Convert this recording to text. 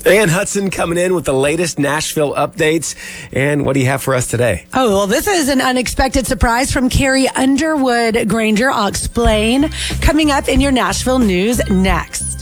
Ann Hudson coming in with the latest Nashville updates. And what do you have for us today? Oh, well, this is an unexpected surprise from Carrie Underwood Granger. I'll explain coming up in your Nashville news next.